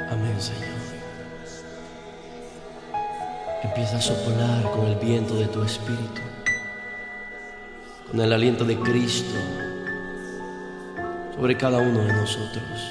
Amén, Señor. Empieza a soplar con el viento de tu espíritu, con el aliento de Cristo sobre cada uno de nosotros.